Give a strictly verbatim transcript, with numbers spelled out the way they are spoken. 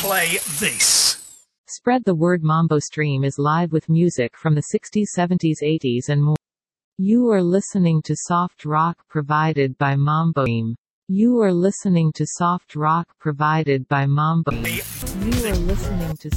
play this. Spread the word. Mambo Stream is live with music from the sixties, seventies, eighties and more. You are listening to soft rock provided by Mambo Stream. You are listening to soft rock provided by Mambo. You are listening to